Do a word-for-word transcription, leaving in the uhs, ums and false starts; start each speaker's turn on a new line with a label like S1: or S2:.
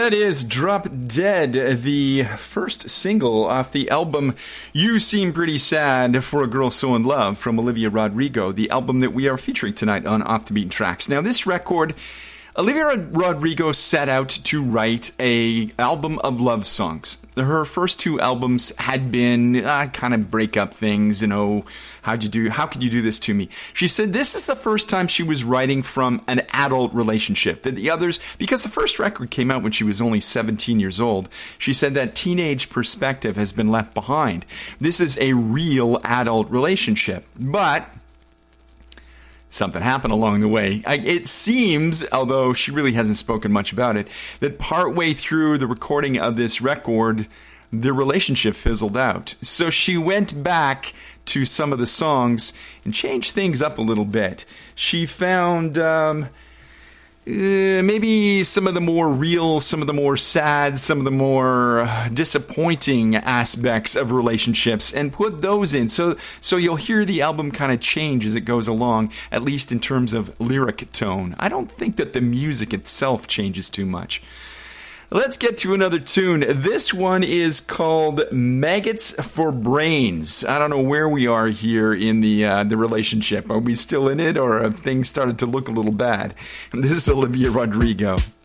S1: That is Drop Dead, the first single off the album You Seem Pretty Sad for a Girl So in Love from Olivia Rodrigo, the album that we are featuring tonight on Off the Beaten Tracks. Now, this record, Olivia Rodrigo set out to write a album of love songs. Her first two albums had been uh, kind of breakup things, you know, how'd you do, how could you do this to me? She said this is the first time she was writing from an adult relationship. That the others, because the first record came out when she was only seventeen years old, she said that teenage perspective has been left behind. This is a real adult relationship. But something happened along the way. I, it seems, although she really hasn't spoken much about it, that partway through the recording of this record, the relationship fizzled out. So she went back to some of the songs and changed things up a little bit. She found um, uh, maybe some of the more real, some of the more sad, some of the more disappointing aspects of relationships and put those in. So, so you'll hear the album kind of change as it goes along, at least in terms of lyric tone. I don't think that the music itself changes too much. Let's get to another tune. This one is called Maggots for Brains. I don't know where we are here in the uh, the relationship. Are we still in it, or have things started to look a little bad? And this is Olivia Rodrigo.